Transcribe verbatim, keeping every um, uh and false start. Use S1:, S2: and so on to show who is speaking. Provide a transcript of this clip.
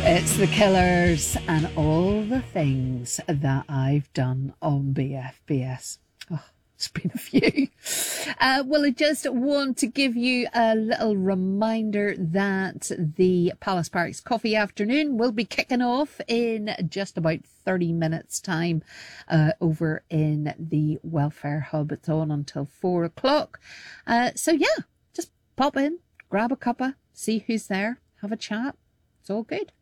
S1: It's the Killers and all the things that I've done on B F B S. Oh, it's been a few. Uh, well, I just want to give you a little reminder that the Palace Parks Coffee Afternoon will be kicking off in just about thirty minutes time uh, over in the Welfare Hub. It's on until four o'clock. Uh, so yeah, just pop in, grab a cuppa, see who's there, have a chat. It's all good.